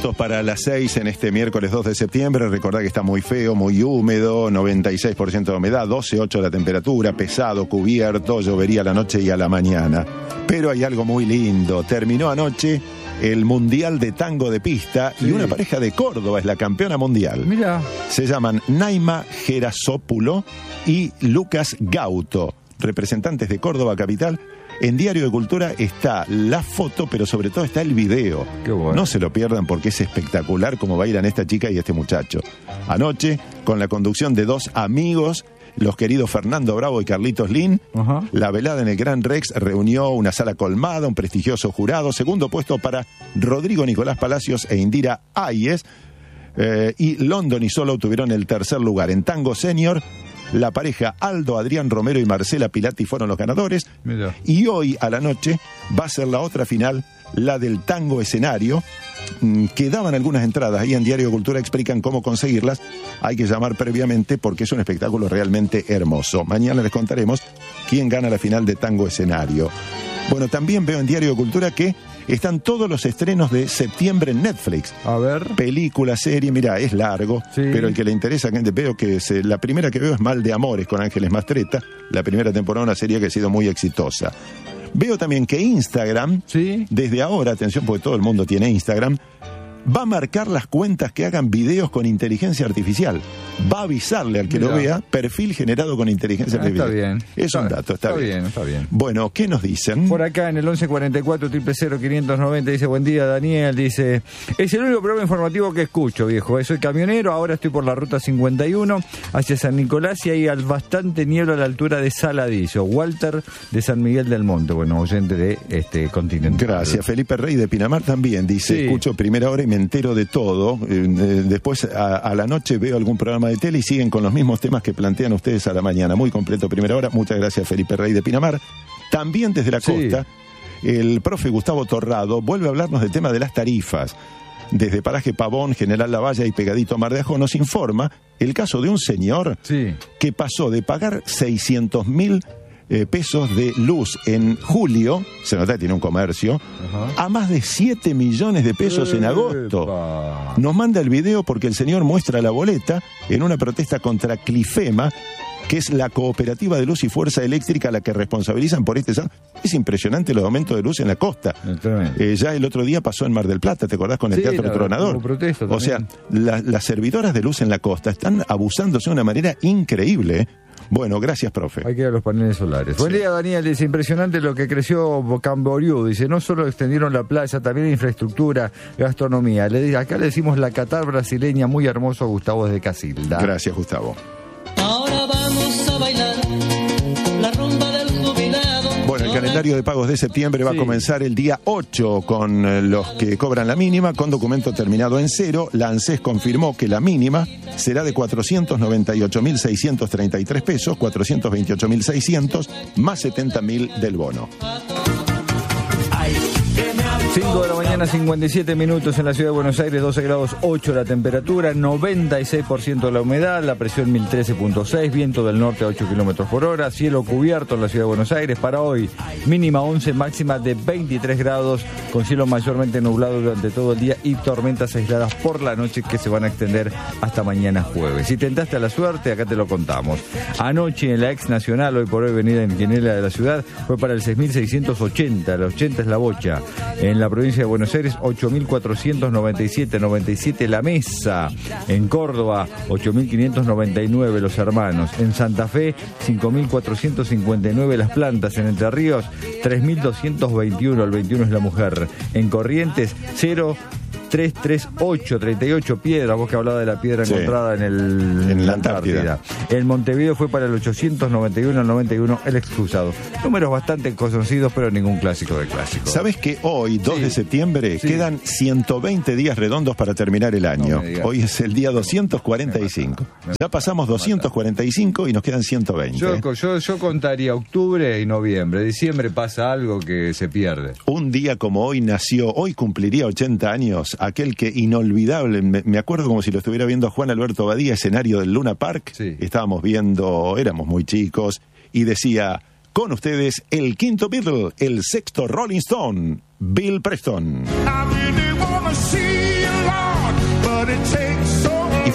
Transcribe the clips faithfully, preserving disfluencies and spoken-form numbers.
minutos para las seis en este miércoles dos de septiembre. Recordá que está muy feo, muy húmedo, noventa y seis por ciento de humedad, doce punto ocho la temperatura, pesado, cubierto, llovería a la noche y a la mañana. Pero hay algo muy lindo. Terminó anoche el Mundial de Tango de Pista, sí, y una pareja de Córdoba es la campeona mundial. Mira. Se llaman Naima Gerasopoulos y Lucas Gauto, representantes de Córdoba capital. En Diario de Cultura está la foto, pero sobre todo está el video. Qué bueno. No se lo pierdan porque es espectacular cómo bailan esta chica y este muchacho. Anoche, con la conducción de dos amigos, los queridos Fernando Bravo y Carlitos Lin, uh-huh. la velada en el Gran Rex reunió una sala colmada, un prestigioso jurado, segundo puesto para Rodrigo Nicolás Palacios e Indira Ayes, eh, y London y Solo tuvieron el tercer lugar. En Tango Senior, la pareja Aldo, Adrián Romero y Marcela Pilati fueron los ganadores. Mira. Y hoy a la noche va a ser la otra final, la del tango escenario. Quedaban algunas entradas, ahí en Diario de Cultura explican cómo conseguirlas. Hay que llamar previamente porque es un espectáculo realmente hermoso. Mañana les contaremos quién gana la final de tango escenario. Bueno, también veo en Diario de Cultura que están todos los estrenos de septiembre en Netflix. A ver. Película, serie, mira, es largo, sí, pero el que le interesa, veo que se, la primera que veo es Mal de Amores con Ángeles Mastretta, la primera temporada, una serie que ha sido muy exitosa. Veo también que Instagram, ¿sí?, desde ahora, atención, porque todo el mundo tiene Instagram, va a marcar las cuentas que hagan videos con inteligencia artificial. Va a avisarle al que Mira. lo vea, perfil generado con inteligencia ah, artificial. Está bien. Es está, un dato, está, está bien. bien. Está bien. Bueno, ¿qué nos dicen? Por acá en el once cuarenta y cuatro, cero cero quinientos noventa, dice, buen día, Daniel, dice, es el único programa informativo que escucho, viejo. Soy camionero, ahora estoy por la ruta cincuenta y uno hacia San Nicolás y hay bastante niebla a la altura de Saladillo. Walter de San Miguel del Monte, bueno, oyente de este continente. Gracias. Felipe Rey de Pinamar también dice, sí, escucho primera hora y me entero de todo. Eh, después a, a la noche veo algún programa de tele y siguen con los mismos temas que plantean ustedes a la mañana. Muy completo primera hora. Muchas gracias, Felipe Rey de Pinamar. También desde la sí. costa, el profe Gustavo Torrado vuelve a hablarnos del tema de las tarifas. Desde Paraje Pavón, General Lavalle y pegadito a Mar de Ajó nos informa el caso de un señor sí. que pasó de pagar seiscientos mil Eh, pesos de luz en julio, se nota que tiene un comercio, uh-huh. a más de siete millones de pesos Epa. en agosto. Nos manda el video porque el señor muestra la boleta en una protesta contra Clifema, que es la cooperativa de luz y fuerza eléctrica a la que responsabilizan por este... Es impresionante los aumentos de luz en la costa. Eh, ya el otro día pasó en Mar del Plata, ¿te acordás? Con el sí, Teatro la, Tronador. O sea, la, las servidoras de luz en la costa están abusándose de una manera increíble, ¿eh? Bueno, gracias, profe. Hay que ir a los paneles solares. Sí. Buen día, Daniel. Dice, impresionante lo que creció Camboriú. Dice, no solo extendieron la playa, también infraestructura, gastronomía. Le, acá le decimos la Qatar brasileña, muy hermoso, Gustavo desde Casilda. Gracias, Gustavo. Ahora vamos a bailar la rumba del jubilado. Bueno, el calendario de pagos de septiembre va sí. a comenzar el día ocho con eh, los que cobran la mínima con documento terminado en cero. La ANSES confirmó que la mínima será de cuatrocientos noventa y ocho mil seiscientos treinta y tres pesos, cuatrocientos veintiocho mil seiscientos, más setenta mil del bono. cinco de la mañana, cincuenta y siete minutos en la ciudad de Buenos Aires, doce grados ocho la temperatura, noventa y seis por ciento de la humedad, la presión mil trece punto seis, viento del norte a ocho kilómetros por hora, cielo cubierto en la ciudad de Buenos Aires. Para hoy, mínima once, máxima de veintitrés grados, con cielo mayormente nublado durante todo el día y tormentas aisladas por la noche que se van a extender hasta mañana jueves. Si tentaste a la suerte, acá te lo contamos. Anoche en la ex Nacional, hoy por hoy venida en Quinela de la ciudad, fue para el seis mil seiscientos ochenta, la ochenta es la bocha. En la provincia de Buenos Aires, ocho mil cuatrocientos noventa y siete, noventa y siete La Mesa. En Córdoba, ocho mil quinientos noventa y nueve Los Hermanos. En Santa Fe, cinco mil cuatrocientos cincuenta y nueve Las Plantas. En Entre Ríos, tres mil doscientos veintiuno, el veintiuno es la mujer. En Corrientes, cero tres tres ocho, treinta y ocho Piedras, vos que hablabas de la piedra sí. encontrada en, el, en la Antártida. En Montevideo fue para el ochocientos noventa y uno al noventa y uno el excusado. Números bastante conocidos, pero ningún clásico de clásicos. ¿Sabés que hoy, dos sí. de septiembre, sí. quedan ciento veinte días redondos para terminar el año? No hoy es el día doscientos cuarenta y cinco. Ya pasamos doscientos cuarenta y cinco y nos quedan ciento veinte. Yo, yo, yo contaría octubre y noviembre. Diciembre pasa algo que se pierde. Un día como hoy nació, hoy cumpliría ochenta años, aquel que inolvidable, me, me acuerdo como si lo estuviera viendo a Juan Alberto Badía, escenario del Luna Park. Sí. Estábamos viendo, éramos muy chicos, y decía, con ustedes, el quinto Beatle, el sexto Rolling Stone, Bill Preston. I really wanna see you.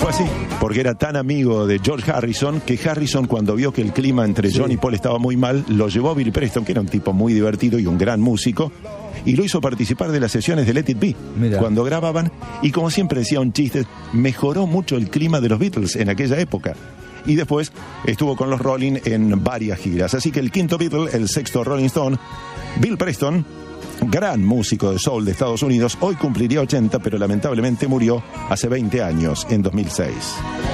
fue así, porque era tan amigo de George Harrison que Harrison, cuando vio que el clima entre John sí. y Paul estaba muy mal, lo llevó a Bill Preston, que era un tipo muy divertido y un gran músico, y lo hizo participar de las sesiones de Let It Be. Mirá. Cuando grababan, y como siempre decía un chiste, mejoró mucho el clima de los Beatles en aquella época. Y después estuvo con los Rolling en varias giras. Así que el quinto Beatle, el sexto Rolling Stone, Bill Preston, gran músico de soul de Estados Unidos, hoy cumpliría ochenta, pero lamentablemente murió hace veinte años, en dos mil seis.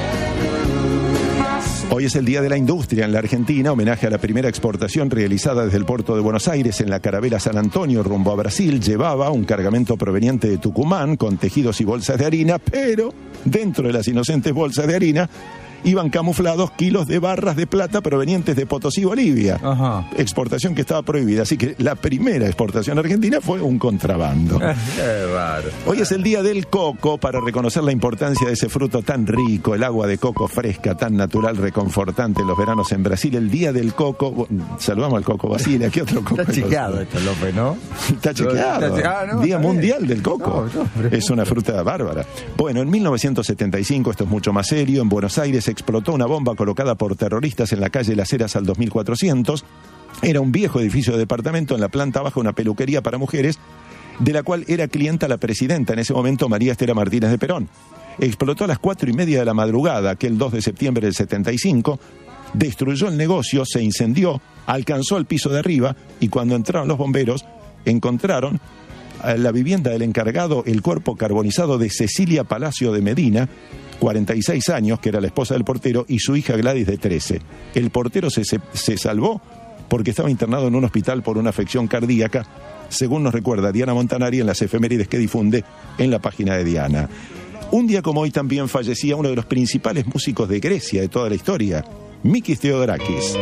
Hoy es el Día de la Industria en la Argentina, homenaje a la primera exportación realizada desde el puerto de Buenos Aires en la carabela San Antonio rumbo a Brasil. Llevaba un cargamento proveniente de Tucumán con tejidos y bolsas de harina, pero dentro de las inocentes bolsas de harina iban camuflados kilos de barras de plata provenientes de Potosí, Bolivia. Ajá. Exportación que estaba prohibida. Así que la primera exportación argentina fue un contrabando. Qué raro. Hoy es el día del coco, para reconocer la importancia de ese fruto tan rico, el agua de coco fresca, tan natural, reconfortante en los veranos en Brasil. El día del coco. Saludamos al Coco Basile. ¿Qué otro coco? Está chequeado esto, López, ¿no? Está chequeado. Ah, no, día mundial del coco. No, no, es una fruta bárbara. Bueno, en mil novecientos setenta y cinco, esto es mucho más serio, en Buenos Aires explotó una bomba colocada por terroristas en la calle Las Heras al dos mil cuatrocientos. Era un viejo edificio de departamento, en la planta baja una peluquería para mujeres, de la cual era clienta la presidenta en ese momento, María Estela Martínez de Perón. Explotó a las cuatro y media de la madrugada, aquel dos de septiembre del setenta y cinco, destruyó el negocio, se incendió, alcanzó el piso de arriba, y cuando entraron los bomberos, encontraron a la vivienda del encargado el cuerpo carbonizado de Cecilia Palacio de Medina, cuarenta y seis años, que era la esposa del portero, y su hija Gladys, de trece. El portero se, se, se salvó porque estaba internado en un hospital por una afección cardíaca, según nos recuerda Diana Montanari en las efemérides que difunde en la página de Diana. Un día como hoy también fallecía uno de los principales músicos de Grecia de toda la historia, Mikis Theodorakis.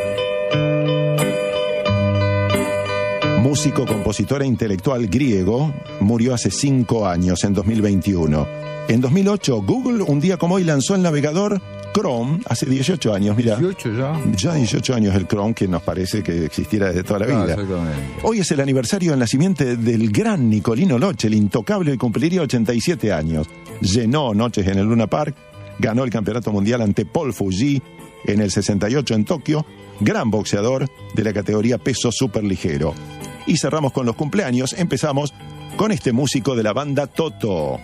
Músico, compositor e intelectual griego, murió hace cinco años, en dos mil veintiuno. En dos mil ocho, Google, un día como hoy, lanzó el navegador Chrome, hace dieciocho años, mira. ¿dieciocho ya? Ya dieciocho años el Chrome, que nos parece que existiera desde toda la vida. Ah, hoy es el aniversario del nacimiento del gran Nicolino Loche, el intocable, que cumpliría ochenta y siete años. Llenó noches en el Luna Park, ganó el campeonato mundial ante Paul Fuji en el sesenta y ocho en Tokio, gran boxeador de la categoría peso superligero. Y cerramos con los cumpleaños, empezamos con este músico de la banda Toto.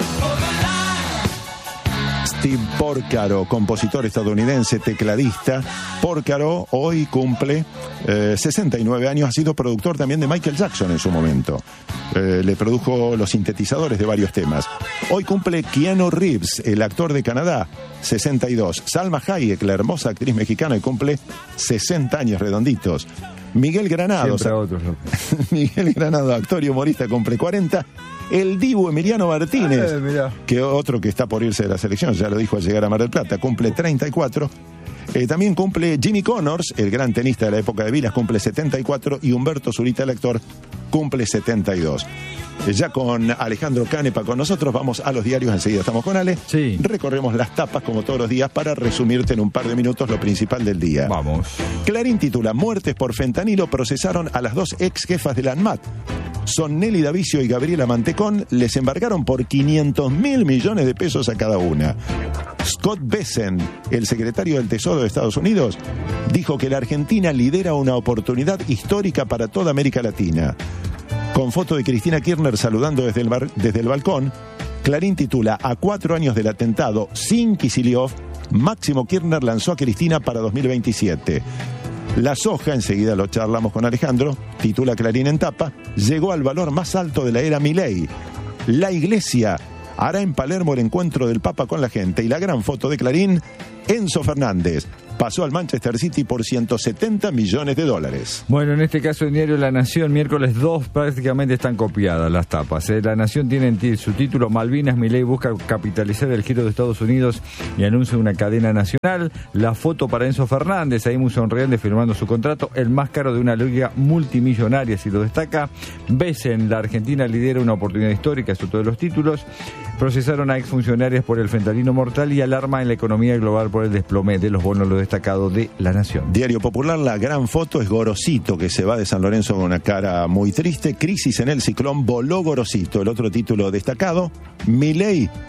Steve Porcaro, compositor estadounidense, tecladista. Porcaro hoy cumple eh, sesenta y nueve años, ha sido productor también de Michael Jackson en su momento. Eh, le produjo los sintetizadores de varios temas. Hoy cumple Keanu Reeves, el actor de Canadá, sesenta y dos. Salma Hayek, la hermosa actriz mexicana, y cumple sesenta años redonditos. Miguel Granados, otros, Miguel Granados, actor y humorista, cumple cuarenta. El Dibu Emiliano Martínez, eh, que otro que está por irse de la selección, ya lo dijo al llegar a Mar del Plata, cumple treinta y cuatro. Eh, también cumple Jimmy Connors, el gran tenista de la época de Vilas, cumple setenta y cuatro. Y Humberto Zurita, el actor, cumple setenta y dos. Eh, ya con Alejandro Canepa con nosotros, vamos a los diarios, enseguida estamos con Ale. Sí. Recorremos las tapas como todos los días para resumirte en un par de minutos lo principal del día. Vamos. Clarín titula: muertes por fentanilo procesaron a las dos ex jefas de la ANMAT. Son Nelly Davicio y Gabriela Mantecón, les embargaron por quinientos mil millones de pesos a cada una. Scott Bessent, el secretario del Tesoro de Estados Unidos, dijo que la Argentina lidera una oportunidad histórica para toda América Latina. Con foto de Cristina Kirchner saludando desde el, bar, desde el balcón, Clarín titula: a cuatro años del atentado sin Kicillof, Máximo Kirchner lanzó a Cristina para dos mil veintisiete. La soja, enseguida lo charlamos con Alejandro, titula Clarín en tapa, llegó al valor más alto de la era Milei. La Iglesia hará en Palermo el encuentro del Papa con la gente. Y la gran foto de Clarín, Enzo Fernández pasó al Manchester City por ciento setenta millones de dólares. Bueno, en este caso el diario La Nación, miércoles dos, prácticamente están copiadas las tapas. ¿eh? La Nación tiene en t- su título: Malvinas, Milei busca capitalizar el giro de Estados Unidos y anuncia una cadena nacional. La foto para Enzo Fernández, ahí muy sonriente firmando su contrato, el más caro de una liga multimillonaria, si lo destaca. Bessent, la Argentina lidera una oportunidad histórica, eso todos los títulos. Procesaron a exfuncionarias por el fentanilo mortal y alarma en la economía global por el desplome de los bonos, lo destacado de La Nación. Diario Popular, la gran foto es Gorosito, que se va de San Lorenzo con una cara muy triste. Crisis en el ciclón, voló Gorosito. El otro título destacado: Milei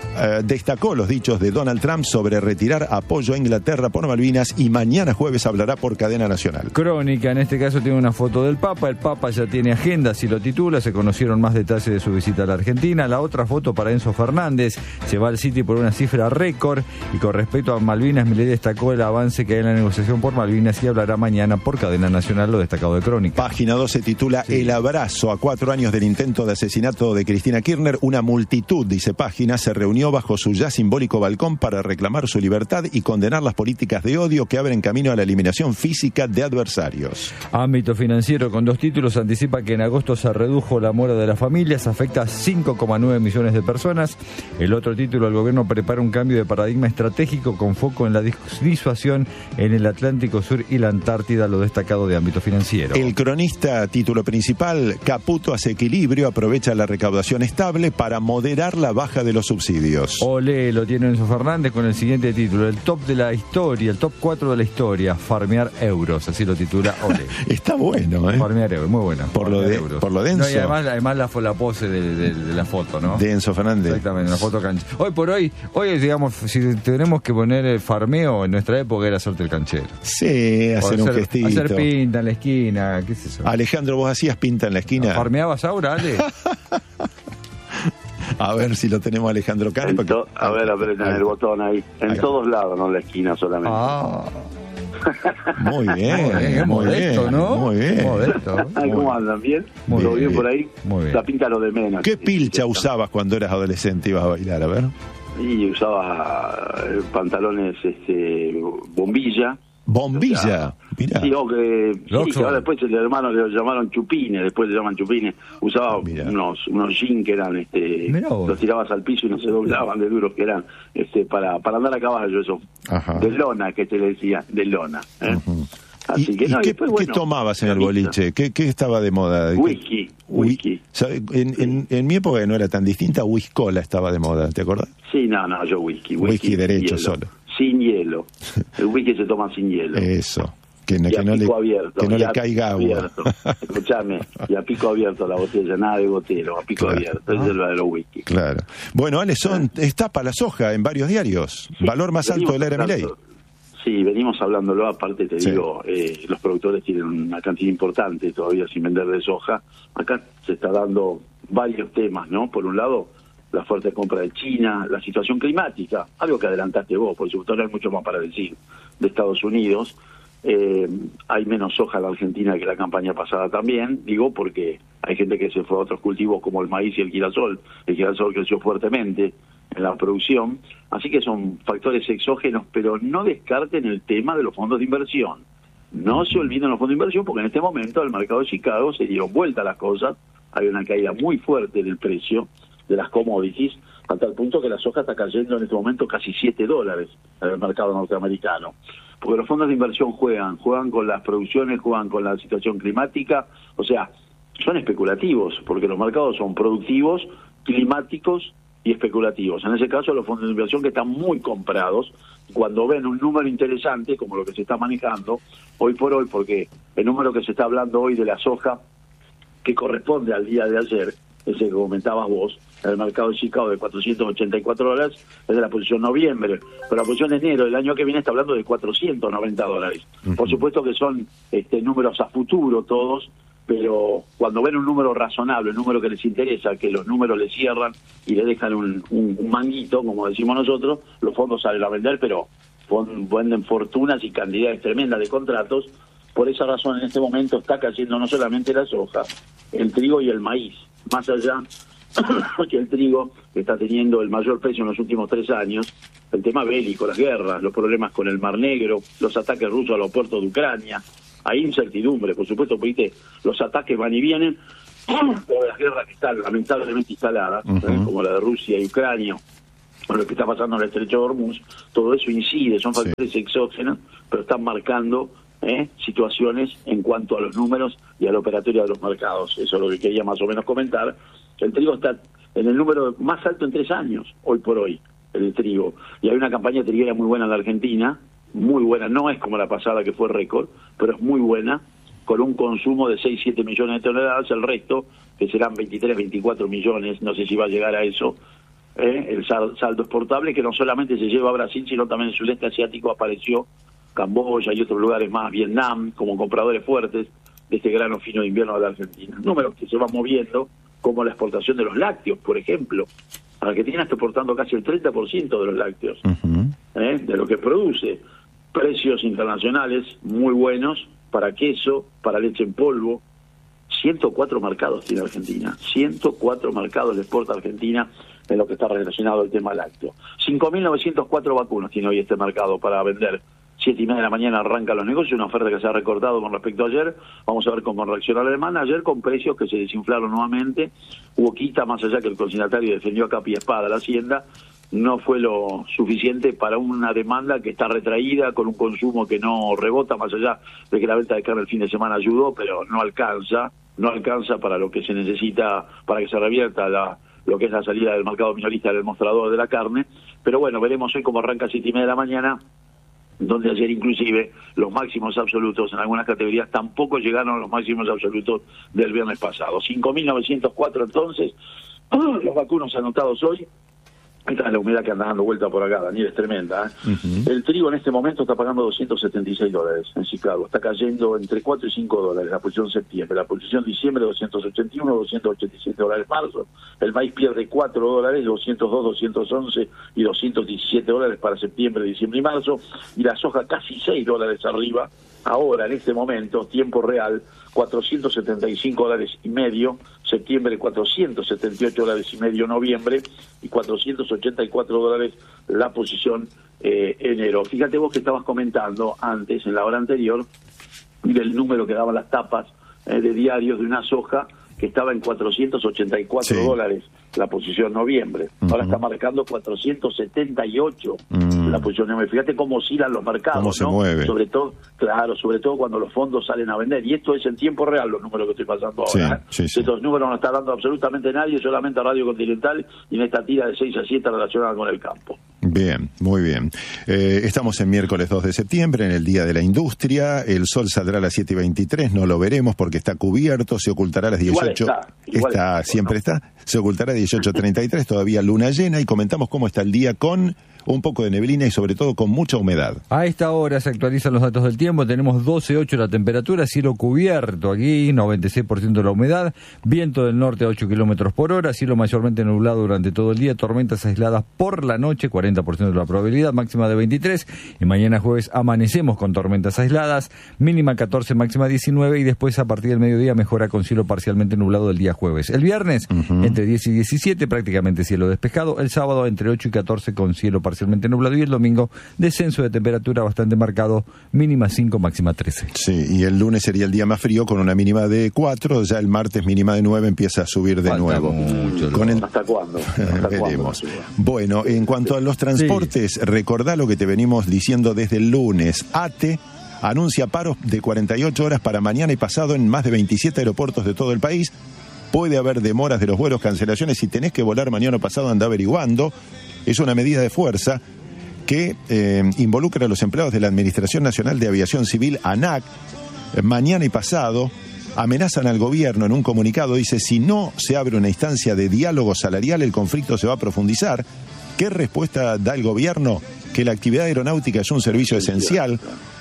eh, destacó los dichos de Donald Trump sobre retirar apoyo a Inglaterra por Malvinas y mañana jueves hablará por cadena nacional. Crónica, en este caso tiene una foto del Papa. El Papa ya tiene agenda, si lo titula. Se conocieron más detalles de su visita a la Argentina. La otra foto para Enzo Fernández. Se va al City por una cifra récord. Y con respecto a Malvinas, Milei destacó el avance que hay en la negociación por Malvinas y hablará mañana por cadena nacional, lo destacado de Crónica. Página dos se titula sí. El abrazo. A cuatro años del intento de asesinato de Cristina Kirchner, una multitud, dice Página, se reunió bajo su ya simbólico balcón para reclamar su libertad y condenar las políticas de odio que abren camino a la eliminación física de adversarios. Ámbito financiero, con dos títulos, anticipa que en agosto se redujo la mora de las familias, afecta a cinco coma nueve millones de personas. El otro título, el gobierno prepara un cambio de paradigma estratégico con foco en la disuasión en el Atlántico Sur y la Antártida, lo destacado de ámbito financiero. El cronista, título principal, Caputo hace equilibrio, aprovecha la recaudación estable para moderar la baja de los subsidios. Olé, lo tiene Enzo Fernández con el siguiente título, el top de la historia, el top cuatro de la historia, farmear euros, así lo titula Olé. Está bueno, ¿eh? Farmear euros, muy bueno. Por lo de, por lo de Enzo. No, y además, además la, la pose de, de, de la foto, ¿no? De Enzo Fernández. Exactamente, la foto cancha. Hoy por hoy, hoy digamos, si tenemos que poner el farmeo, en nuestra época era hacerte el canchero. Sí, hacer, hacer un gestito. Hacer pinta en la esquina, ¿qué es eso? Alejandro, ¿vos hacías pinta en la esquina? ¿Farmeabas ahora, Ale? A ver si lo tenemos Alejandro Carpa. To- a ver, apretan el botón ahí. En ahí. Todos lados, no en la esquina solamente. Ah. Muy bien, muy bien, muy modesto, bien, ¿no? Muy bien. Modesto. ¿Cómo andan? ¿Bien? Muy ¿Todo bien. bien por ahí? Muy bien. La pinta lo de menos. ¿Qué pilcha usabas cuando eras adolescente y ibas a bailar? A ver. Y usaba pantalones este, bombilla. ¿Bombilla? O sea, mirá. Sí, o que, sí, que ahora después el hermano le llamaron chupines, después le llaman chupines. Usaba mirá. unos unos jeans que eran, este, los tirabas al piso y no se doblaban de duros que eran, este, para para andar a caballo, eso. Ajá. De lona, que te decía, de lona. ¿eh? Uh-huh. Así ¿Y, que, no, y qué, después, bueno, ¿qué tomabas en el boliche? ¿Qué, qué estaba de moda? Whisky. Whisky. En, en, en mi época no era tan distinta, Whiskola estaba de moda, ¿te acordás? Sí, no, no, yo whisky. Whisky, whisky derecho solo. Sin hielo. El whisky se toma sin hielo. Eso. Que, no, y que a no pico le, abierto. que no y le a caiga pico agua. Escuchame, y a pico abierto la botella, nada de gotero, a pico claro. abierto. Eso es lo de los whisky. Claro. Bueno, Ale, son, está para la soja en varios diarios. Sí, valor más alto de la era Milei. Sí, venimos hablándolo, aparte te sí. digo, eh, los productores tienen una cantidad importante todavía sin vender de soja. Acá se está dando varios temas, ¿no? Por un lado, la fuerte compra de China, la situación climática, algo que adelantaste vos, por supuesto no hay mucho más para decir, de Estados Unidos. Eh, hay menos soja en la Argentina que la campaña pasada también, digo porque hay gente que se fue a otros cultivos como el maíz y el girasol. El girasol creció fuertemente en la producción, así que son factores exógenos, pero no descarten el tema de los fondos de inversión. No se olviden los fondos de inversión porque en este momento el mercado de Chicago se dieron vuelta las cosas, hay una caída muy fuerte del precio de las commodities, a tal punto que la soja está cayendo en este momento casi siete dólares en el mercado norteamericano. Porque los fondos de inversión juegan, juegan con las producciones, juegan con la situación climática, o sea, son especulativos, porque los mercados son productivos, climáticos y especulativos. En ese caso, los fondos de inversión que están muy comprados, cuando ven un número interesante, como lo que se está manejando hoy por hoy, porque el número que se está hablando hoy de la soja, que corresponde al día de ayer, ese que comentabas vos, en el mercado de Chicago de cuatrocientos ochenta y cuatro dólares, es de la posición noviembre, pero la posición de enero del año que viene está hablando de cuatrocientos noventa dólares. Uh-huh. Por supuesto que son este, números a futuro todos, pero cuando ven un número razonable, un número que les interesa, que los números les cierran y le dejan un, un, un manguito, como decimos nosotros, los fondos salen a vender, pero venden fortunas y cantidades tremendas de contratos. Por esa razón, en este momento está cayendo no solamente la soja, el trigo y el maíz, más allá que el trigo, que está teniendo el mayor precio en los últimos tres años, el tema bélico, las guerras, los problemas con el Mar Negro, los ataques rusos a los puertos de Ucrania. Hay incertidumbre, por supuesto, porque los ataques van y vienen, pero las guerras que están lamentablemente instaladas, uh-huh. ¿eh? como la de Rusia y Ucrania, o lo que está pasando en el estrecho de Hormuz, todo eso incide, son factores sí. exógenos, pero están marcando ¿eh? situaciones en cuanto a los números y a la operatoria de los mercados. Eso es lo que quería más o menos comentar. El trigo está en el número más alto en tres años, hoy por hoy, el trigo. Y hay una campaña triguera muy buena en la Argentina, muy buena, no es como la pasada que fue récord, pero es muy buena, con un consumo de seis, siete millones de toneladas, el resto, que serán veintitrés, veinticuatro millones, no sé si va a llegar a eso, ¿eh? El saldo exportable, que no solamente se lleva a Brasil, sino también en el sudeste asiático apareció Camboya y otros lugares más, Vietnam, como compradores fuertes de este grano fino de invierno de la Argentina. Números que se van moviendo, como la exportación de los lácteos, por ejemplo. Argentina está exportando casi el treinta por ciento de los lácteos, uh-huh. ¿eh? de lo que produce. Precios internacionales muy buenos para queso, para leche en polvo. ciento cuatro mercados tiene Argentina, ciento cuatro mercados le exporta Argentina en lo que está relacionado al tema lácteo. cinco mil novecientos cuatro vacunas tiene hoy este mercado para vender. Siete y media de la mañana arrancan los negocios, una oferta que se ha recortado con respecto a ayer. Vamos a ver cómo reacciona la demanda. Ayer con precios que se desinflaron nuevamente, hubo quita, más allá que el consignatario defendió a capa y espada la Hacienda, no fue lo suficiente para una demanda que está retraída, con un consumo que no rebota, más allá de que la venta de carne el fin de semana ayudó, pero no alcanza, no alcanza para lo que se necesita para que se revierta la, lo que es la salida del mercado minorista del mostrador de la carne. Pero bueno, veremos hoy cómo arranca a siete y media de la mañana, donde ayer inclusive los máximos absolutos en algunas categorías tampoco llegaron a los máximos absolutos del viernes pasado. cinco mil novecientos cuatro entonces, los vacunos anotados hoy. Esta es la humedad que anda dando vuelta por acá, Daniel, es tremenda. ¿eh? Uh-huh. El trigo en este momento está pagando doscientos setenta y seis dólares en Chicago. Está cayendo entre cuatro y cinco dólares la posición septiembre. La posición diciembre, doscientos ochenta y uno, doscientos ochenta y siete dólares marzo. El maíz pierde cuatro dólares, doscientos dos, doscientos once y doscientos diecisiete dólares para septiembre, diciembre y marzo. Y la soja casi seis dólares arriba. Ahora, en este momento, tiempo real, cuatrocientos setenta y cinco dólares y medio, septiembre cuatrocientos setenta y ocho dólares y medio, noviembre, y cuatrocientos ochenta y cuatro dólares la posición eh, enero. Fíjate vos que estabas comentando antes, en la hora anterior, del número que daban las tapas eh, de diarios de una soja que estaba en cuatrocientos ochenta y cuatro sí. dólares la posición noviembre. Uh-huh. Ahora está marcando cuatrocientos setenta y ocho uh-huh. la posición noviembre. Fíjate cómo oscilan los mercados, cómo se ¿no? mueve. Sobre todo, claro, sobre todo cuando los fondos salen a vender. Y esto es en tiempo real, los números que estoy pasando ahora. Sí, sí, sí. Estos números no está dando absolutamente nadie, solamente a Radio Continental y en esta tira de seis a siete relacionada con el campo. Bien, muy bien. Eh, estamos en miércoles dos de septiembre, en el Día de la Industria. El sol saldrá a las siete y veintitrés, no lo veremos porque está cubierto, se ocultará a las dieciocho. Igual está, igual está, está, siempre ¿no? está. Se ocultará a dieciocho treinta y tres, todavía luna llena, y comentamos cómo está el día con un poco de neblina y sobre todo con mucha humedad. A esta hora se actualizan los datos del tiempo, tenemos doce ocho la temperatura, cielo cubierto aquí, noventa y seis por ciento de la humedad, viento del norte a ocho kilómetros por hora, cielo mayormente nublado durante todo el día, tormentas aisladas por la noche, cuarenta por ciento de la probabilidad, máxima de veintitrés, y mañana jueves amanecemos con tormentas aisladas, mínima catorce, máxima diecinueve, y después a partir del mediodía mejora con cielo parcialmente nublado el día jueves. El viernes, uh-huh. entre diez y diecisiete, prácticamente cielo despejado, el sábado entre ocho y catorce con cielo parcialmente nublado, y el domingo descenso de temperatura bastante marcado, mínima cinco, máxima trece. Sí, y el lunes sería el día más frío con una mínima de cuatro, ya el martes mínima de nueve, empieza a subir de Falta nuevo. Mucho, con el... ¿Hasta cuándo? ¿Hasta Veremos. cuándo? Bueno, en cuanto a los transportes, sí. recordá lo que te venimos diciendo desde el lunes. ATE anuncia paros de cuarenta y ocho horas para mañana y pasado en más de veintisiete aeropuertos de todo el país. Puede haber demoras de los vuelos, cancelaciones. Si tenés que volar mañana o pasado, anda averiguando. Es una medida de fuerza que eh, involucra a los empleados de la Administración Nacional de Aviación Civil, ANAC. Mañana y pasado amenazan al gobierno en un comunicado. Dice, si no se abre una instancia de diálogo salarial, el conflicto se va a profundizar. ¿Qué respuesta da el gobierno? Que la actividad aeronáutica es un servicio esencial.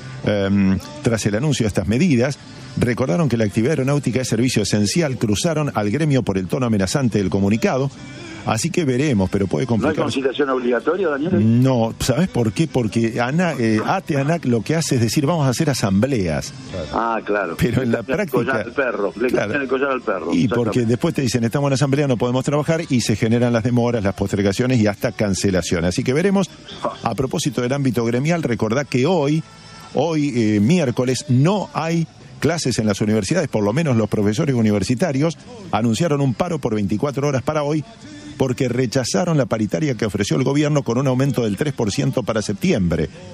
Eh, tras el anuncio de estas medidas, recordaron que la actividad aeronáutica es servicio esencial, cruzaron al gremio por el tono amenazante del comunicado. Así que veremos, pero puede complicar. ¿No hay conciliación obligatoria, Daniel? No, ¿sabes por qué? Porque ANA, eh, ATE ANAC lo que hace es decir, vamos a hacer asambleas. Ah, claro. Pero en la práctica... Collar al perro, le claro. el collar al perro. Y porque después te dicen, estamos en asamblea, no podemos trabajar, y se generan las demoras, las postergaciones y hasta cancelaciones. Así que veremos. A propósito del ámbito gremial, recordá que hoy, hoy eh, miércoles, no hay clases en las universidades, por lo menos los profesores universitarios anunciaron un paro por veinticuatro horas para hoy, porque rechazaron la paritaria que ofreció el gobierno con un aumento del tres por ciento para septiembre.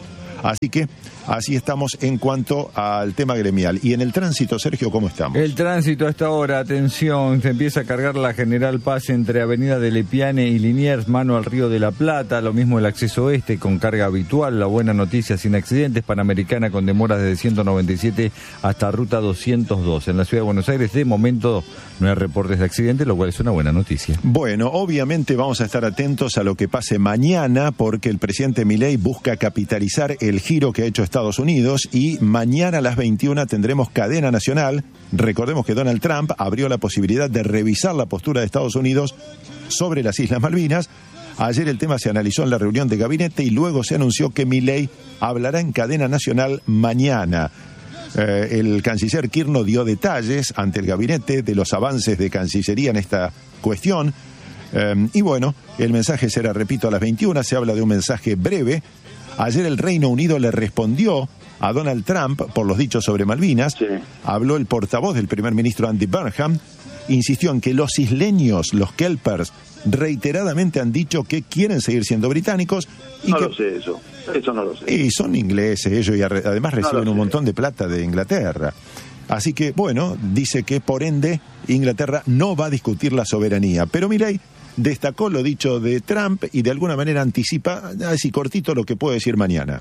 Así que así estamos en cuanto al tema gremial. Y en el tránsito, Sergio, ¿cómo estamos? El tránsito a esta hora, atención, se empieza a cargar la General Paz entre Avenida de Lepiane y Liniers, mano al Río de la Plata, lo mismo el acceso este con carga habitual, la buena noticia sin accidentes, Panamericana con demoras desde ciento noventa y siete hasta Ruta doscientos dos. En la Ciudad de Buenos Aires, de momento, no hay reportes de accidentes, lo cual es una buena noticia. Bueno, obviamente vamos a estar atentos a lo que pase mañana, porque el presidente Milei busca capitalizar el giro que ha hecho Estados Unidos y mañana a las veintiuna tendremos cadena nacional. Recordemos que Donald Trump abrió la posibilidad de revisar la postura de Estados Unidos sobre las Islas Malvinas. Ayer el tema se analizó en la reunión de gabinete y luego se anunció que Milei hablará en cadena nacional mañana. Eh, el canciller Kirchner dio detalles ante el gabinete de los avances de Cancillería en esta cuestión. Eh, y bueno, el mensaje será, repito, a las veintiuna. Se habla de un mensaje breve. Ayer el Reino Unido le respondió a Donald Trump por los dichos sobre Malvinas. Sí. Habló el portavoz del primer ministro Andy Burnham. Insistió en que los isleños, los kelpers, reiteradamente han dicho que quieren seguir siendo británicos. Y no que, lo sé eso, eso no lo sé. Y son ingleses ellos y además reciben no un montón de plata de Inglaterra. Así que, bueno, dice que por ende Inglaterra no va a discutir la soberanía. Pero Milei destacó lo dicho de Trump y de alguna manera anticipa, así cortito, lo que puede decir mañana.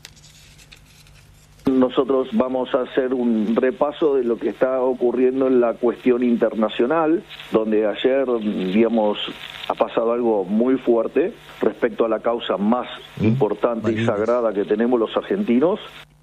Nosotros vamos a hacer un repaso de lo que está ocurriendo en la cuestión internacional, donde ayer, digamos, ha pasado algo muy fuerte respecto a la causa más importante y sagrada que tenemos los argentinos.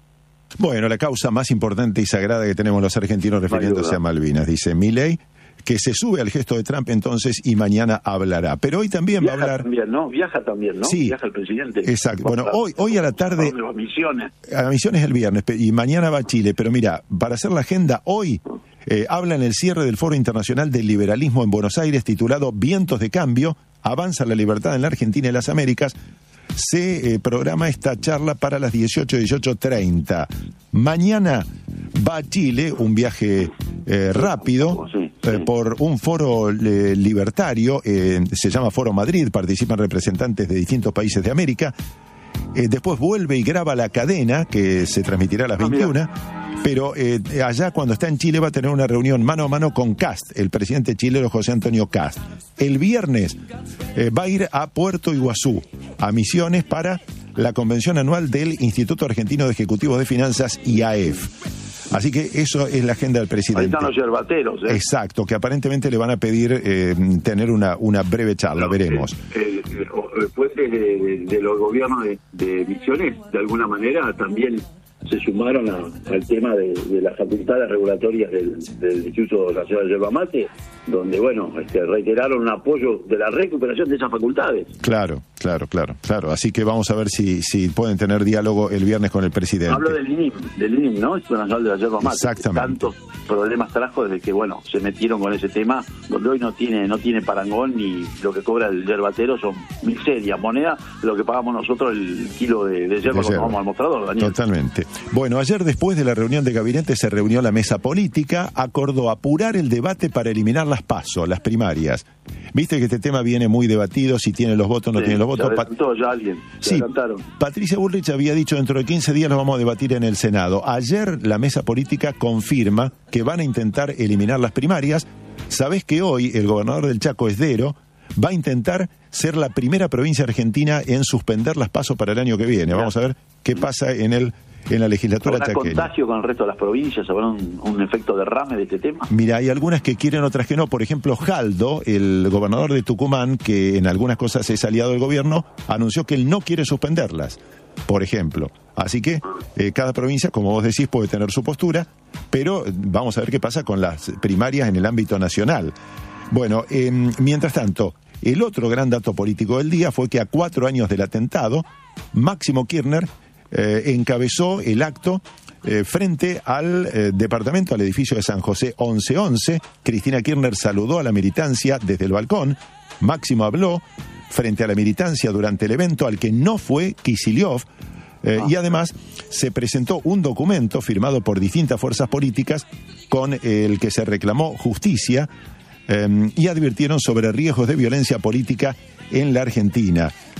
Bueno, la causa más importante y sagrada que tenemos los argentinos refiriéndose a Malvinas, dice Milei, que se sube al gesto de Trump entonces y mañana hablará. Pero hoy también Viaja va a hablar... También, ¿no? Viaja también, ¿no? Sí. Viaja el presidente. Exacto. Bueno, hoy, hoy a la tarde... A Misiones. A Misiones el viernes y mañana va a Chile. Pero mira, para hacer la agenda, hoy eh, habla en el cierre del Foro Internacional del Liberalismo en Buenos Aires, titulado Vientos de Cambio, avanza la libertad en la Argentina y las Américas. Se eh, programa esta charla para las dieciocho, dieciocho treinta. Mañana va a Chile, un viaje eh, rápido, eh, por un foro eh, libertario, eh, se llama Foro Madrid, participan representantes de distintos países de América. Eh, después vuelve y graba la cadena, que se transmitirá a las veintiuna. Pero eh, allá cuando está en Chile va a tener una reunión mano a mano con Kast, el presidente chileno José Antonio Kast. El viernes eh, va a ir a Puerto Iguazú, a Misiones, para la convención anual del Instituto Argentino de Ejecutivos de Finanzas, I A E F. Así que eso es la agenda del presidente. Ahí están los yerbateros, ¿eh? Exacto, que aparentemente le van a pedir eh, tener una, una breve charla, no, veremos. Eh, eh, eh, fuentes de, de, de los gobiernos de, de Misiones, de alguna manera, también se sumaron a, al tema de, de las facultades regulatorias del, del Instituto Nacional de Yerba Mate, donde, bueno, este, reiteraron un apoyo de la recuperación de esas facultades. Claro, claro, claro, claro. Así que vamos a ver si, si pueden tener diálogo el viernes con el presidente. Hablo del I N I M, del I N I M, ¿no? Instituto Nacional de la Yerba Mate. Exactamente. Tantos problemas trajo desde que, bueno, se metieron con ese tema, donde hoy no tiene no tiene parangón, ni lo que cobra el yerbatero son miseria, moneda, lo que pagamos nosotros el kilo de, de yerba cuando vamos al mostrador, Daniel. Totalmente. Bueno, ayer después de la reunión de gabinete se reunió la mesa política, acordó apurar el debate para eliminar las PASO, las primarias. Viste que este tema viene muy debatido, si tiene los votos o no sí, tiene los votos. Se adelantó ya alguien, se sí, adelantaron. Patricia Bullrich había dicho dentro de quince días lo vamos a debatir en el Senado. Ayer la mesa política confirma que van a intentar eliminar las primarias. Sabés que hoy el gobernador del Chaco, Esdero, va a intentar ser la primera provincia argentina en suspender las PASO para el año que viene. Vamos a ver qué pasa en el en la legislatura chaqueña. ¿Habrá contagio con el resto de las provincias? ¿Habrá un, un efecto derrame de este tema? Mira, hay algunas que quieren, otras que no. Por ejemplo, Jaldo, el gobernador de Tucumán, que en algunas cosas es aliado del gobierno, anunció que él no quiere suspenderlas, por ejemplo. Así que eh, cada provincia, como vos decís, puede tener su postura, pero vamos a ver qué pasa con las primarias en el ámbito nacional. Bueno, eh, mientras tanto, el otro gran dato político del día fue que a cuatro años del atentado, Máximo Kirchner Eh, encabezó el acto eh, frente al eh, departamento, al edificio de San José once once. Cristina Kirchner saludó a la militancia desde el balcón. Máximo habló frente a la militancia durante el evento al que no fue Kicillof. Eh, y además se presentó un documento firmado por distintas fuerzas políticas con el que se reclamó justicia eh, y advirtieron sobre riesgos de violencia política en la Argentina.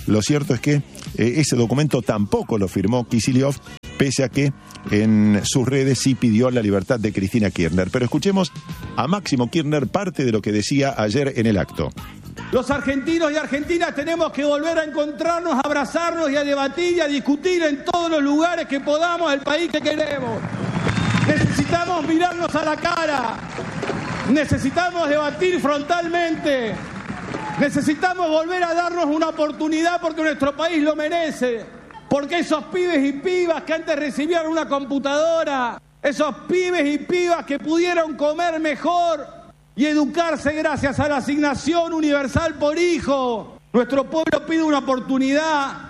Lo cierto es que eh, ese documento tampoco lo firmó Kicillof, pese a que en sus redes sí pidió la libertad de Cristina Kirchner. Pero escuchemos a Máximo Kirchner parte de lo que decía ayer en el acto. Los argentinos y argentinas tenemos que volver a encontrarnos, a abrazarnos y a debatir y a discutir en todos los lugares que podamos el país que queremos. Necesitamos mirarnos a la cara, necesitamos debatir frontalmente, necesitamos volver a darnos una oportunidad porque nuestro país lo merece, porque esos pibes y pibas que antes recibían una computadora, esos pibes y pibas que pudieron comer mejor y educarse gracias a la asignación universal por hijo, nuestro pueblo pide una oportunidad.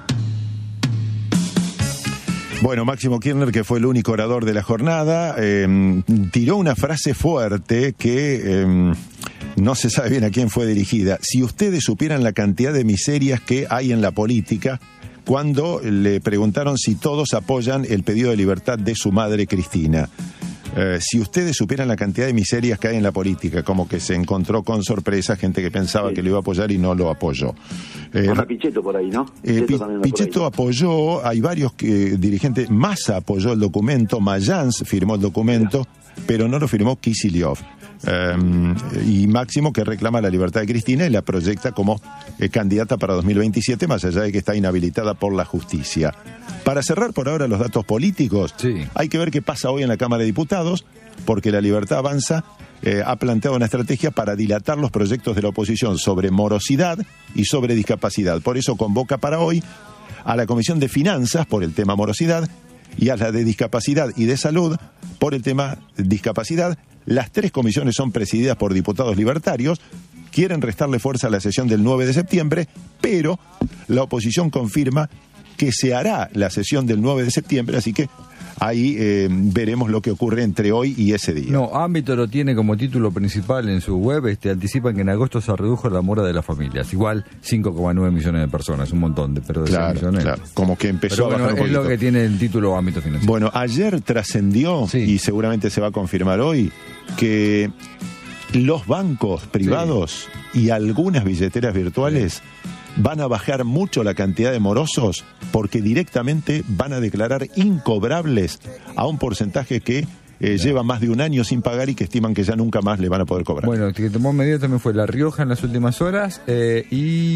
Bueno, Máximo Kirchner, que fue el único orador de la jornada, eh, tiró una frase fuerte que eh, no se sabe bien a quién fue dirigida. Si ustedes supieran la cantidad de miserias que hay en la política, cuando le preguntaron si todos apoyan el pedido de libertad de su madre Cristina. Eh, si ustedes supieran la cantidad de miserias que hay en la política, como que se encontró con sorpresa gente que pensaba sí. que lo iba a apoyar y no lo apoyó. Eh, Anda Pichetto por ahí, ¿no? Pichetto, eh, Pichetto apoyó, hay varios que, dirigentes, Massa apoyó el documento, Mayans firmó el documento, sí. pero no lo firmó Kicillof. Um, y Máximo, que reclama la libertad de Cristina y la proyecta como eh, candidata para dos mil veintisiete, más allá de que está inhabilitada por la justicia. Para cerrar por ahora los datos políticos, sí. hay que ver qué pasa hoy en la Cámara de Diputados, porque la Libertad Avanza eh, ha planteado una estrategia para dilatar los proyectos de la oposición sobre morosidad y sobre discapacidad. Por eso convoca para hoy a la Comisión de Finanzas por el tema morosidad y a la de Discapacidad y de Salud por el tema discapacidad. Las tres comisiones son presididas por diputados libertarios, quieren restarle fuerza a la sesión del nueve de septiembre, pero la oposición confirma que se hará la sesión del nueve de septiembre, así que ahí eh, veremos lo que ocurre entre hoy y ese día. No, Ámbito lo tiene como título principal en su web, este, anticipan que en agosto se redujo la mora de las familias, igual cinco coma nueve millones de personas, un montón de, pero de claro, millones. Claro, como que empezó pero a bueno, bajar un es lo que tiene el título Ámbito Financiero. Bueno, ayer trascendió, sí. y seguramente se va a confirmar hoy, que los bancos privados sí. y algunas billeteras virtuales sí. van a bajar mucho la cantidad de morosos porque directamente van a declarar incobrables a un porcentaje que eh, lleva más de un año sin pagar y que estiman que ya nunca más le van a poder cobrar. Bueno, el que tomó medidas también fue La Rioja en las últimas horas eh,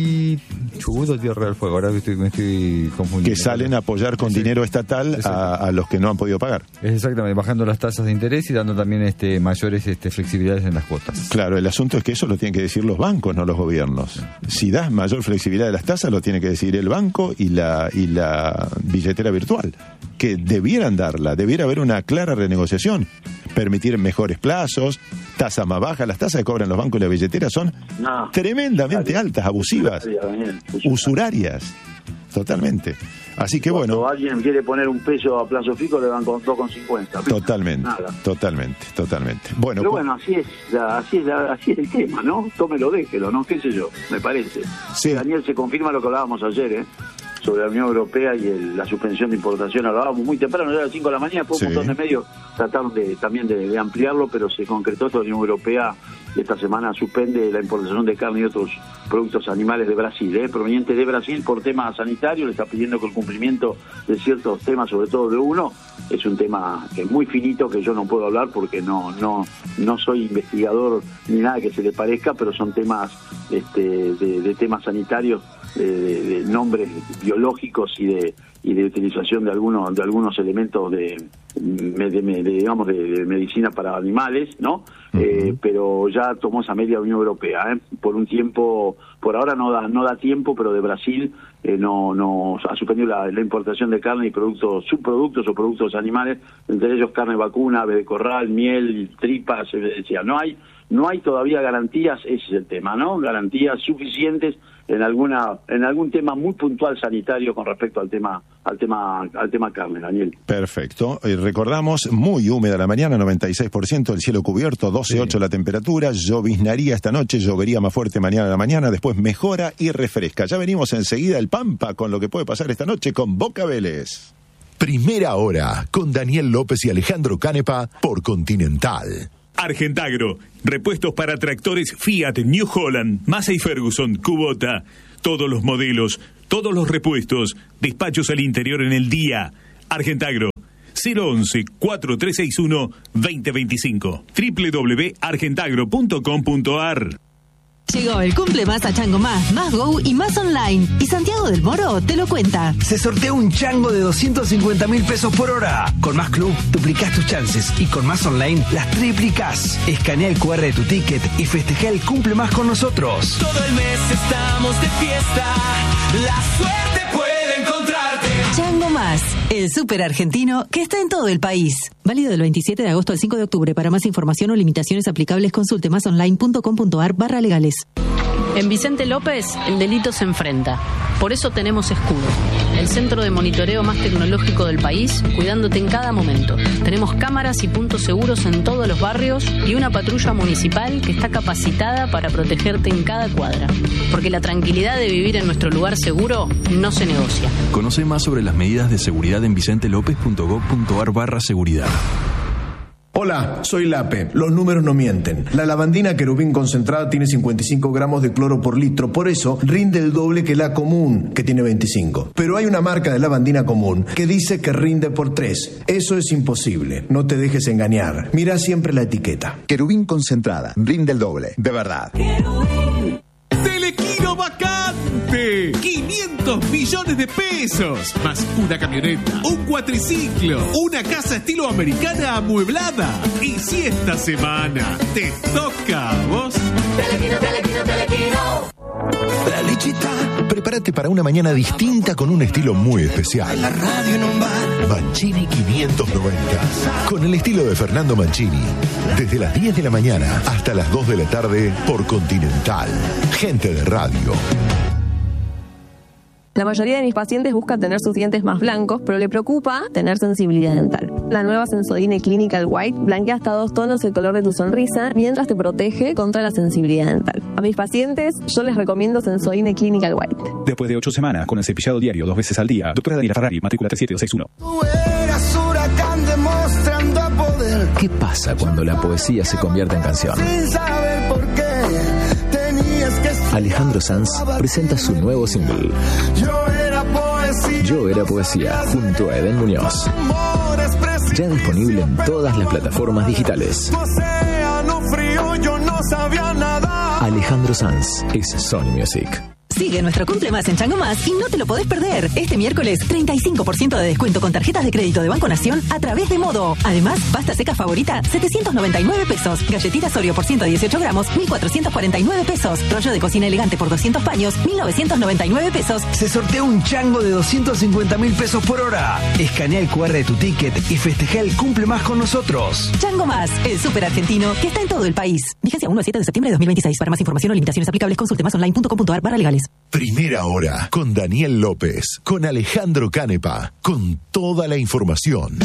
y Chubut o Tierra del Fuego, ahora que estoy, me estoy confundiendo. Que salen a apoyar con sí. dinero estatal a, a los que no han podido pagar. Exactamente, bajando las tasas de interés y dando también este mayores este, flexibilidades en las cuotas. Claro, el asunto es que eso lo tienen que decir los bancos, no los gobiernos. Si das mayor flexibilidad de las tasas, lo tiene que decir el banco y la, y la billetera virtual, que debieran darla, debiera haber una clara renegociación, permitir mejores plazos, tasas más bajas. Las tasas que cobran los bancos y la billetera son no, tremendamente dale, altas, abusivas, dale, usurarias, totalmente. Así que Cuando bueno. alguien quiere poner un peso a plazo fijo, le dan con dos coma cincuenta. Totalmente, Nada. totalmente, totalmente. Bueno, pero bueno, así es, la, así es, la, así es el tema, ¿no? Tómelo, déjelo, ¿no? ¿Qué sé yo? Me parece. Sí. Daniel, se confirma lo que hablábamos ayer, ¿eh? Sobre la Unión Europea y el, la suspensión de importación. Hablábamos muy temprano, ya a las cinco de la mañana, después sí. un montón de medios trataron de, también de, de ampliarlo, pero se concretó esto. La Unión Europea esta semana suspende la importación de carne y otros productos animales de Brasil, ¿eh? provenientes de Brasil por temas sanitarios. Le está pidiendo que el cumplimiento de ciertos temas, sobre todo de uno, es un tema que es muy finito, que yo no puedo hablar porque no no no soy investigador ni nada que se le parezca, pero son temas este, de, de temas sanitarios, de, de, de nombres biológicos y de y de utilización de algunos de algunos elementos de, de, de, de digamos de, de medicina para animales, ¿no? Uh-huh. Eh, pero ya tomó esa medida la Unión Europea, ¿eh? Por un tiempo, por ahora no da no da tiempo, pero de Brasil eh, no no ha suspendido la, la importación de carne y productos subproductos o productos animales, entre ellos carne vacuna, ave de corral, miel, tripas, eh, decía, no hay no hay todavía garantías, ese es el tema, ¿no? Garantías suficientes en alguna en algún tema muy puntual sanitario con respecto al tema al tema al tema carne, Daniel. Perfecto. Eh, recordamos, muy húmeda la mañana, noventa y seis por ciento, el cielo cubierto, doce coma ocho sí. la temperatura, lloviznaría esta noche, llovería más fuerte mañana a la mañana, después mejora y refresca. Ya venimos enseguida el Pampa con lo que puede pasar esta noche con Boca Vélez. Primera hora con Daniel López y Alejandro Canepa por Continental. Argentagro, repuestos para tractores Fiat, New Holland, Massey Ferguson, Kubota. Todos los modelos, todos los repuestos, despachos al interior en el día. Argentagro, cero once, cuatro tres seis uno, dos cero dos cinco, doble u doble u doble u punto argentagro punto com punto a r. Llegó el Cumple Más a Chango Más, Más Go y Más Online. Y Santiago del Moro te lo cuenta. Se sortea un chango de doscientos cincuenta mil pesos por hora. Con Más Club duplicás tus chances y con Más Online las triplicás. Escanea el cu erre de tu ticket y festeja el Cumple Más con nosotros. Todo el mes estamos de fiesta. La suerte puede encontrarte. Chango Más, el súper argentino que está en todo el país. Válido del veintisiete de agosto al cinco de octubre. Para más información o limitaciones aplicables, consulte masonline punto com punto a r barra legales. En Vicente López, el delito se enfrenta. Por eso tenemos Escudo, el centro de monitoreo más tecnológico del país, cuidándote en cada momento. Tenemos cámaras y puntos seguros en todos los barrios y una patrulla municipal que está capacitada para protegerte en cada cuadra. Porque la tranquilidad de vivir en nuestro lugar seguro no se negocia. Conoce más sobre las medidas de seguridad en vicentelopez punto gob punto a r barra seguridad. Hola, soy Lape. Los números no mienten. La lavandina querubín concentrada tiene cincuenta y cinco gramos de cloro por litro, por eso rinde el doble que la común, que tiene veinticinco. Pero hay una marca de lavandina común que dice que rinde por tres. Eso es imposible. No te dejes engañar. Mira siempre la etiqueta. Querubín concentrada, rinde el doble, de verdad. Telequino vacante, quinientos millones de pesos, más una camioneta, un cuatriciclo, una casa estilo americana amueblada. Y si esta semana te toca a vos, Telequino, Telequino, Telequino. La lechita. Prepárate para una mañana distinta con un estilo muy especial. La radio en un bar. Mancini quinientos noventa. Con el estilo de Fernando Mancini. Desde las diez de la mañana hasta las dos de la tarde por Continental. Gente de radio. La mayoría de mis pacientes busca tener sus dientes más blancos, pero le preocupa tener sensibilidad dental. La nueva Sensodyne Clinical White blanquea hasta dos tonos el color de tu sonrisa mientras te protege contra la sensibilidad dental. A mis pacientes yo les recomiendo Sensodyne Clinical White. Después de ocho semanas con el cepillado diario dos veces al día, doctora Daniela Ferrari, matrícula tres siete dos seis uno. Tú eras huracán demostrando poder. ¿Qué pasa cuando la poesía se convierte en canción? Sin saber por qué tenías que ser. Alejandro Sanz presenta su nuevo single. Yo era poesía. Yo era poesía, junto a Eden Muñoz. Ya disponible en todas las plataformas digitales. Océano frío, yo no sabía nada. Alejandro Sanz es Sony Music. Sigue nuestro Cumple Más en Chango Más y no te lo podés perder. Este miércoles, treinta y cinco por ciento de descuento con tarjetas de crédito de Banco Nación a través de Modo. Además, pasta seca favorita, setecientos noventa y nueve pesos. Galletitas Oreo por ciento dieciocho gramos, mil cuatrocientos cuarenta y nueve pesos. Rollo de cocina elegante por doscientos paños, mil novecientos noventa y nueve pesos. Se sortea un chango de doscientos cincuenta mil pesos por hora. Escanea el cu erre de tu ticket y festeja el Cumple Más con nosotros. Chango Más, el súper argentino que está en todo el país. Vigencia uno al siete de septiembre de dos mil veintiséis. Para más información o limitaciones aplicables, consulte masonline punto com punto a r barra legales. Primera hora con Daniel López, con Alejandro Canepa, con toda la información.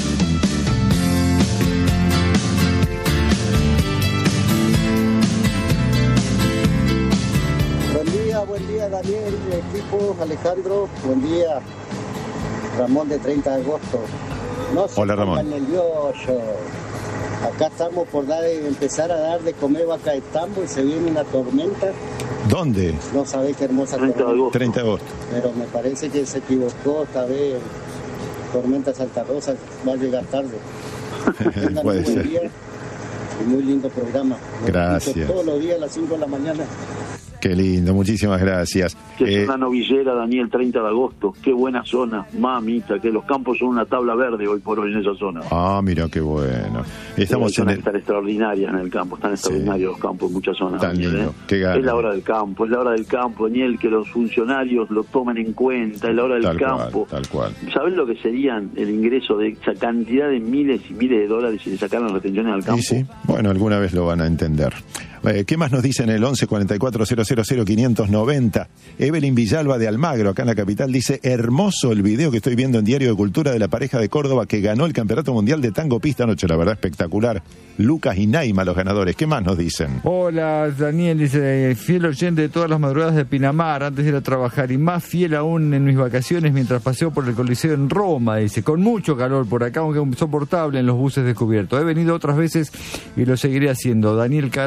Buen día, buen día Daniel, equipo, Alejandro, buen día. Ramón de treinta de agosto. No se Hola, Ramón. pongan nerviosos. Acá estamos por dar, empezar a dar de comer vaca de tambo y se viene una tormenta. ¿Dónde? No sabés qué hermosa treinta de agosto. treinta de agosto. Pero me parece que se equivocó esta vez. Tormenta Santa Rosa va a llegar tarde. Tengan Puede un buen ser. día y muy lindo programa. Lo Gracias. escucho todos los días a las cinco de la mañana. Qué lindo, muchísimas gracias. Que Eh, es una novillera, Daniel, treinta de agosto. Qué buena zona, mamita, que los campos son una tabla verde hoy por hoy en esa zona. Ah, mira qué bueno. Estamos Hay zonas en que el... están extraordinarias en el campo, están extraordinarios los campos en muchas zonas. Tan Daniel, lindo, ¿eh? qué gana. Es la hora del campo, es la hora del campo, Daniel, que los funcionarios lo tomen en cuenta, es la hora del Tal campo. cual, tal cual. ¿Sabes lo que serían el ingreso de esa cantidad de miles y miles de dólares si le sacaran retenciones al campo? Sí, sí. Bueno, alguna vez lo van a entender. Eh, ¿Qué más nos dicen en el once cuarenta y cuatro cero cero cero quinientos noventa? Evelyn Villalba de Almagro, acá en la capital, dice: hermoso el video que estoy viendo en Diario de Cultura de la pareja de Córdoba que ganó el Campeonato Mundial de Tango Pista anoche. La verdad, espectacular. Lucas y Naima, los ganadores. ¿Qué más nos dicen? Hola, Daniel, dice, fiel oyente de todas las madrugadas de Pinamar antes de ir a trabajar y más fiel aún en mis vacaciones mientras paseo por el Coliseo en Roma, dice, con mucho calor por acá, aunque insoportable en los buses descubiertos. He venido otras veces y lo seguiré haciendo. Daniel Caro de la ciudad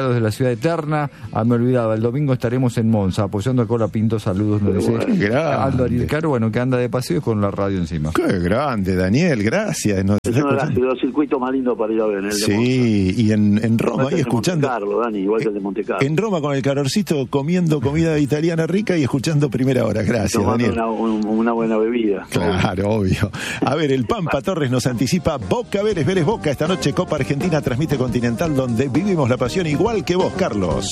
ciudad eterna. Ah, me olvidaba, el domingo estaremos en Monza, apoyando a Cola Pinto. Saludos, nos dice Bueno, Aldo Arilcaro, bueno, que anda de paseo con la radio encima. Qué grande, Daniel, gracias. Nos Es uno de los circuitos más lindos para ir a ver. En el de Sí, Monza. y en, en Roma, ahí Igual que el de escuchando. Monte Carlo, Dani, igual que el de Monte Carlo. En Roma con el calorcito, comiendo comida italiana rica y escuchando Primera Hora. Gracias, Tomando Daniel. una, un- una buena bebida. Claro, obvio. A ver, el Pampa Torres nos anticipa Boca Vélez, Vélez Boca. Esta noche Copa Argentina transmite Continental, donde vivimos la pasión igual que vos, Carlos.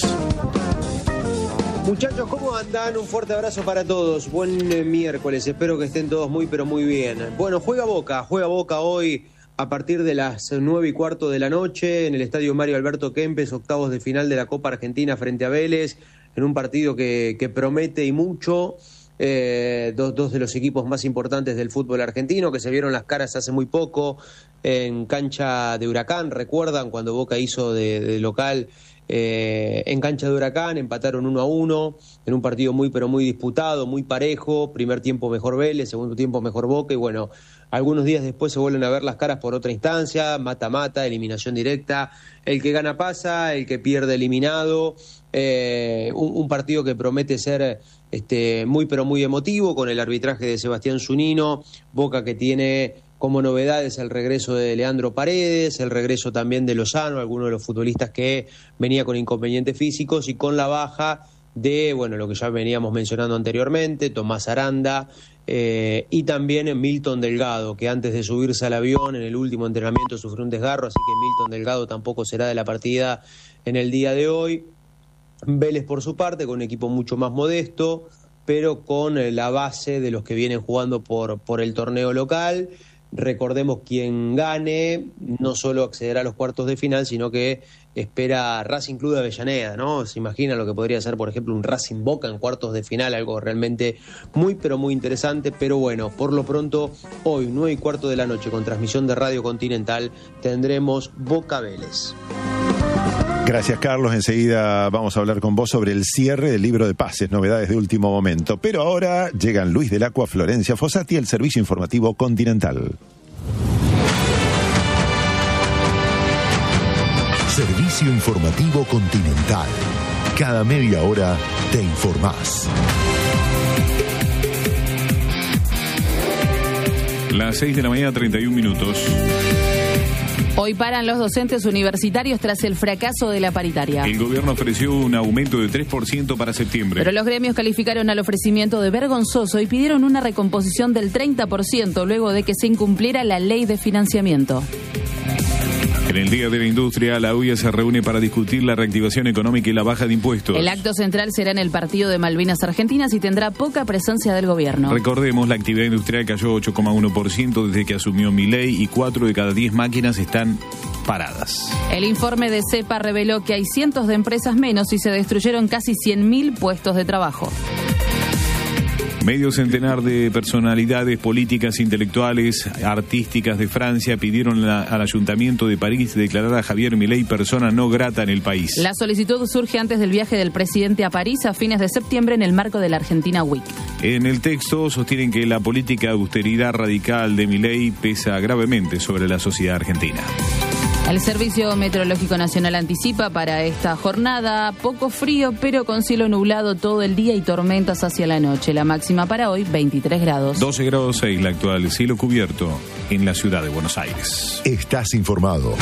Muchachos, ¿cómo andan? Un fuerte abrazo para todos. Buen eh, miércoles, espero que estén todos muy pero muy bien. Bueno, juega Boca, juega Boca hoy a partir de las nueve y cuarto de la noche en el Estadio Mario Alberto Kempes, octavos de final de la Copa Argentina frente a Vélez, en un partido que, que promete y mucho. Eh, dos, dos de los equipos más importantes del fútbol argentino que se vieron las caras hace muy poco en cancha de Huracán. ¿Recuerdan cuando Boca hizo de, de local eh, en cancha de Huracán? Empataron uno a uno en un partido muy pero muy disputado, muy parejo. Primer tiempo mejor Vélez, segundo tiempo mejor Boca, y bueno, algunos días después se vuelven a ver las caras por otra instancia, mata-mata, eliminación directa. El que gana pasa, el que pierde eliminado. Eh, un, un partido que promete ser este, muy pero muy emotivo, con el arbitraje de Sebastián Zunino. Boca que tiene como novedades el regreso de Leandro Paredes, el regreso también de Lozano, algunos de los futbolistas que venía con inconvenientes físicos, y con la baja de, bueno, lo que ya veníamos mencionando anteriormente, Tomás Aranda, eh, y también Milton Delgado, que antes de subirse al avión en el último entrenamiento sufrió un desgarro, así que Milton Delgado tampoco será de la partida en el día de hoy. Vélez, por su parte, con un equipo mucho más modesto, pero con la base de los que vienen jugando por, por el torneo local. Recordemos, quien gane no solo accederá a los cuartos de final, sino que espera Racing Club de Avellaneda, ¿no? Se imagina lo que podría ser, por ejemplo, un Racing Boca en cuartos de final, algo realmente muy, pero muy interesante. Pero bueno, por lo pronto, hoy, nueve y cuarto de la noche, con transmisión de Radio Continental, tendremos Boca Vélez. Gracias, Carlos. Enseguida vamos a hablar con vos sobre el cierre del libro de pases, novedades de último momento. Pero ahora llegan Luis del Acua, Florencia Fossati, el servicio informativo Continental. Servicio informativo Continental. Cada media hora te informás. Las seis de la mañana, treinta y un minutos. Hoy paran los docentes universitarios tras el fracaso de la paritaria. El gobierno ofreció un aumento de tres por ciento para septiembre. Pero los gremios calificaron al ofrecimiento de vergonzoso y pidieron una recomposición del treinta por ciento luego de que se incumpliera la ley de financiamiento. En el Día de la Industria, la U I A se reúne para discutir la reactivación económica y la baja de impuestos. El acto central será en el partido de Malvinas Argentinas y tendrá poca presencia del gobierno. Recordemos, la actividad industrial cayó ocho coma uno por ciento desde que asumió Milei y cuatro de cada diez máquinas están paradas. El informe de CEPA reveló que hay cientos de empresas menos y se destruyeron casi cien mil puestos de trabajo. Medio centenar de personalidades políticas, intelectuales, artísticas de Francia pidieron la, al Ayuntamiento de París declarar a Javier Milei persona no grata en el país. La solicitud surge antes del viaje del presidente a París a fines de septiembre en el marco de la Argentina Week. En el texto sostienen que la política de austeridad radical de Milei pesa gravemente sobre la sociedad argentina. El Servicio Meteorológico Nacional anticipa para esta jornada poco frío, pero con cielo nublado todo el día y tormentas hacia la noche. La máxima para hoy, veintitrés grados. doce grados seis la actual, cielo cubierto en la ciudad de Buenos Aires. Estás informado.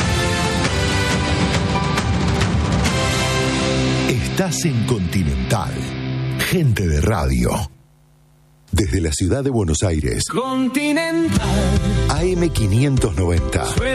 Estás en Continental. Gente de radio. Desde la ciudad de Buenos Aires. Continental. A M quinientos noventa.